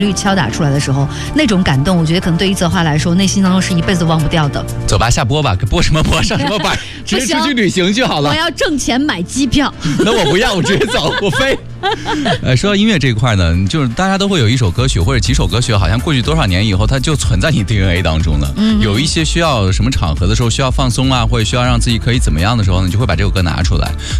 率敲打出来的时候，那种感动，我觉得可能对于泽华来说，内心当中是一辈子忘不掉的。 走吧，下播吧，播什么播，上什么班，直接出去旅行就好了。 我要挣钱买机票。 那我不要，我直接走，我飞。说到音乐这一块呢，就是大家都会有一首歌曲或者几首歌曲，好像过去多少年以后，它就存在你 DNA 当中了。有一些需要什么场合的时候需要放松啊，或者需要让自己可以怎么样的时候呢，你就会把这首歌拿出来。